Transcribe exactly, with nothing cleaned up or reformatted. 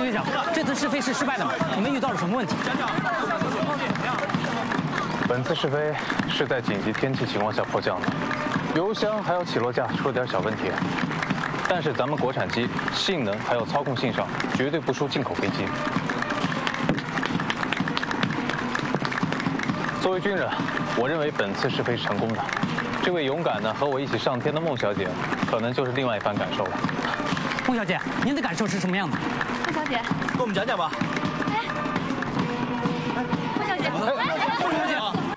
学长，这次试飞是失败的吗？你们遇到了什么问题？讲讲上次情况怎么样？ 本次试飞是在紧急天气情况下迫降的，油箱还有起落架出了点小问题，但是咱们国产机性能还有操控性上绝对不输进口飞机。作为军人，我认为本次试飞是成功的。这位勇敢的和我一起上天的孟小姐，可能就是另外一番感受了。 孟小姐，您的感受是什么样的？ 孟小姐， 跟我们讲讲吧。 哎，孟小姐，哎， 孟小姐。